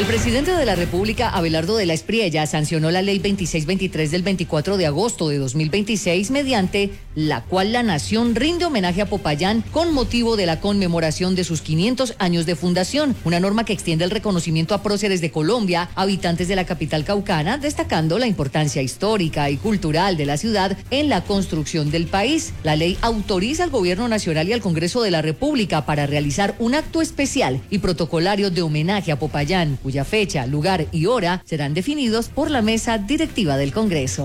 El presidente de la República, Abelardo de la Espriella, sancionó la ley 2623 del 24 de agosto de 2026, mediante la cual la nación rinde homenaje a Popayán con motivo de la conmemoración de sus 500 años de fundación, una norma que extiende el reconocimiento a próceres de Colombia, habitantes de la capital caucana, destacando la importancia histórica y cultural de la ciudad en la construcción del país. La ley autoriza al Gobierno Nacional y al Congreso de la República para realizar un acto especial y protocolario de homenaje a Popayán, cuya fecha, lugar y hora serán definidos por la mesa directiva del Congreso.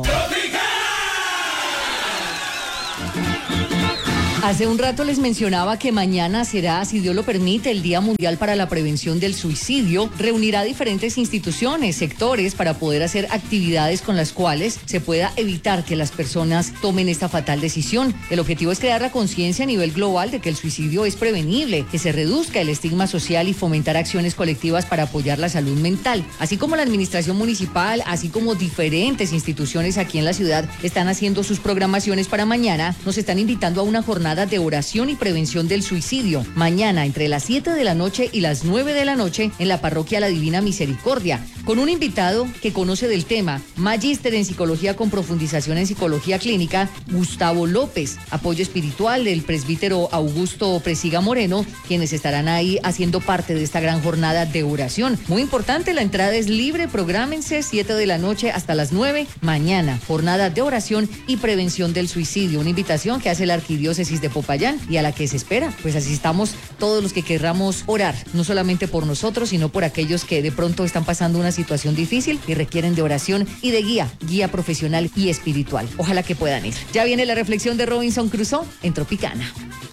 Hace un rato les mencionaba que mañana será, si Dios lo permite, el Día Mundial para la Prevención del Suicidio. Reunirá diferentes instituciones, sectores, para poder hacer actividades con las cuales se pueda evitar que las personas tomen esta fatal decisión. El objetivo es crear la conciencia a nivel global de que el suicidio es prevenible, que se reduzca el estigma social y fomentar acciones colectivas para apoyar la salud mental. Así como la administración municipal, así como diferentes instituciones aquí en la ciudad están haciendo sus programaciones para mañana, nos están invitando a una jornada de oración y prevención del suicidio. Mañana, entre las 7 de la noche y las 9 de la noche, en la parroquia La Divina Misericordia, con un invitado que conoce del tema, magíster en psicología con profundización en psicología clínica, Gustavo López, apoyo espiritual del presbítero Augusto Presiga Moreno, quienes estarán ahí haciendo parte de esta gran jornada de oración. Muy importante, la entrada es libre, prográmense, 7 de la noche hasta las 9, mañana, jornada de oración y prevención del suicidio, una invitación que hace la Arquidiócesis de Popayán y a la que se espera, pues asistamos todos los que querramos orar, no solamente por nosotros, sino por aquellos que de pronto están pasando una situación difícil y requieren de oración y de guía profesional y espiritual. Ojalá que puedan ir. Ya viene la reflexión de Robinson Crusoe en Tropicana.